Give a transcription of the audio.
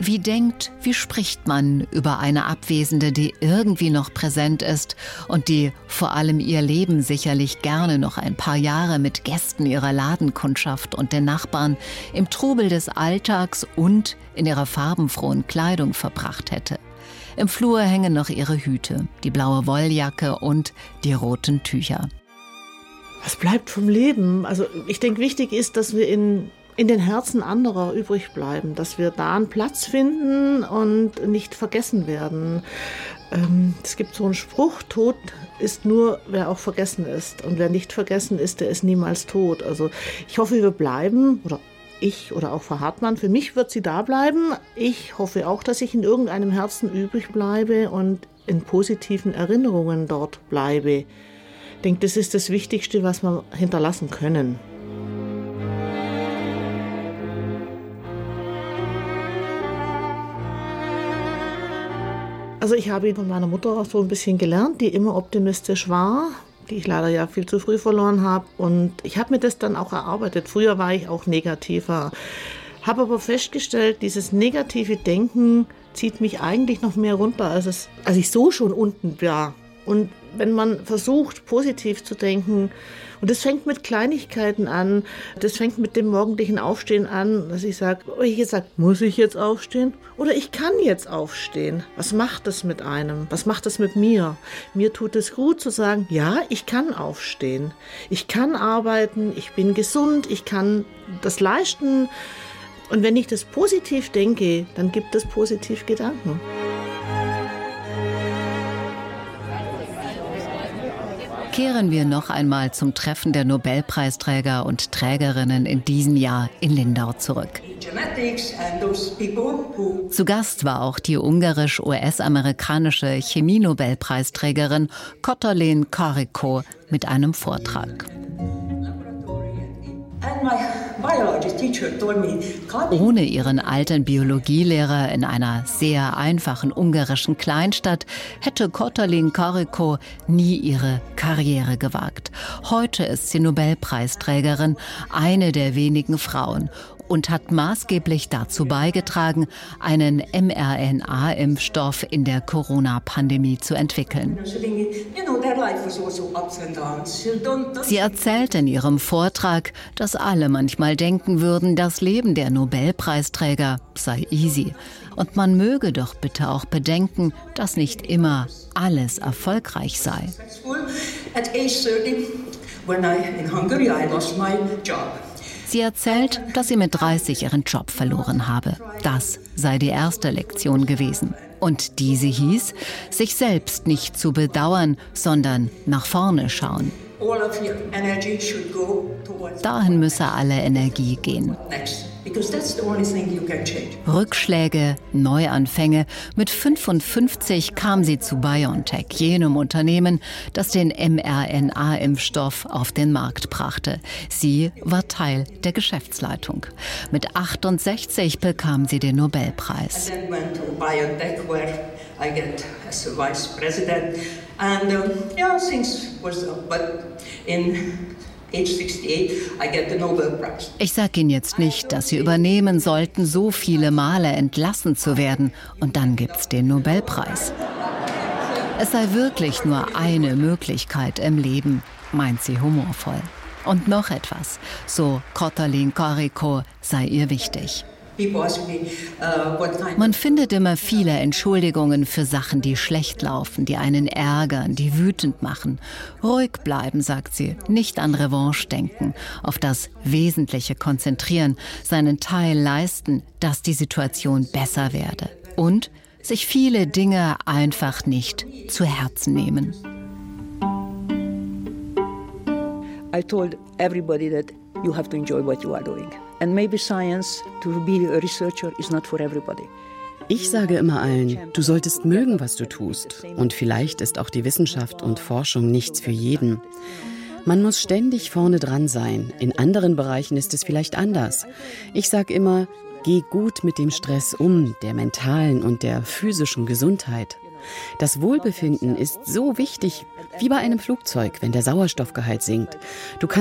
Wie denkt, wie spricht man über eine Abwesende, die irgendwie noch präsent ist und die vor allem ihr Leben sicherlich gerne noch ein paar Jahre mit Gästen ihrer Ladenkundschaft und den Nachbarn im Trubel des Alltags und in ihrer farbenfrohen Kleidung verbracht hätte? Im Flur hängen noch ihre Hüte, die blaue Wolljacke und die roten Tücher. Was bleibt vom Leben? Also ich denke, wichtig ist, dass wir in den Herzen anderer übrig bleiben, dass wir da einen Platz finden und nicht vergessen werden. Es gibt so einen Spruch, tot ist nur, wer auch vergessen ist. Und wer nicht vergessen ist, der ist niemals tot. Also ich hoffe, wir bleiben, oder ich oder auch Frau Hartmann, für mich wird sie da bleiben. Ich hoffe auch, dass ich in irgendeinem Herzen übrig bleibe und in positiven Erinnerungen dort bleibe. Ich denke, das ist das Wichtigste, was wir hinterlassen können. Also ich habe von meiner Mutter auch so ein bisschen gelernt, die immer optimistisch war, die ich leider ja viel zu früh verloren habe. Und ich habe mir das dann auch erarbeitet. Früher war ich auch negativer, habe aber festgestellt, dieses negative Denken zieht mich eigentlich noch mehr runter, als ich so schon unten war. Und wenn man versucht, positiv zu denken, und das fängt mit Kleinigkeiten an, das fängt mit dem morgendlichen Aufstehen an, dass ich sage, muss ich jetzt aufstehen? Oder ich kann jetzt aufstehen. Was macht das mit einem? Was macht das mit mir? Mir tut es gut zu sagen, ja, ich kann aufstehen. Ich kann arbeiten, ich bin gesund, ich kann das leisten. Und wenn ich das positiv denke, dann gibt es positiv Gedanken. Kehren wir noch einmal zum Treffen der Nobelpreisträger und Trägerinnen in diesem Jahr in Lindau zurück. Zu Gast war auch die ungarisch-US-amerikanische Chemie-Nobelpreisträgerin Katalin Karikó mit einem Vortrag. Ohne ihren alten Biologielehrer in einer sehr einfachen ungarischen Kleinstadt hätte Katalin Karikó nie ihre Karriere gewagt. Heute ist sie Nobelpreisträgerin, eine der wenigen Frauen, und hat maßgeblich dazu beigetragen, einen mRNA-Impfstoff in der Corona-Pandemie zu entwickeln. Sie erzählt in ihrem Vortrag, dass alle manchmal denken würden, das Leben der Nobelpreisträger sei easy. Und man möge doch bitte auch bedenken, dass nicht immer alles erfolgreich sei. Sie erzählt, dass sie mit 30 ihren Job verloren habe. Das sei die erste Lektion gewesen. Und diese hieß, sich selbst nicht zu bedauern, sondern nach vorne schauen. Dahin müsse alle Energie gehen. Rückschläge, Neuanfänge. Mit 55 kam sie zu BioNTech, jenem Unternehmen, das den mRNA-Impfstoff auf den Markt brachte. Sie war Teil der Geschäftsleitung. Mit 68 bekam sie den Nobelpreis. Ich sage Ihnen jetzt nicht, dass Sie übernehmen sollten, so viele Male entlassen zu werden. Und dann gibt's den Nobelpreis. Es sei wirklich nur eine Möglichkeit im Leben, meint sie humorvoll. Und noch etwas, so Katalin Karikó, sei ihr wichtig. Man findet immer viele Entschuldigungen für Sachen, die schlecht laufen, die einen ärgern, die wütend machen. Ruhig bleiben, sagt sie, nicht an Revanche denken, auf das Wesentliche konzentrieren, seinen Teil leisten, dass die Situation besser werde. Und sich viele Dinge einfach nicht zu Herzen nehmen. I told everybody that you have to enjoy what you are doing. And maybe science, to be a researcher, is not for everybody. Ich sage immer allen, du solltest mögen, was du tust. Und vielleicht ist auch die Wissenschaft und Forschung nichts für jeden. Man muss ständig vorne dran sein. In anderen Bereichen ist es vielleicht anders. Ich sage immer, geh gut mit dem Stress um, der mentalen und der physischen Gesundheit. Das Wohlbefinden ist so wichtig wie bei einem Flugzeug, wenn der Sauerstoffgehalt sinkt. Du kannst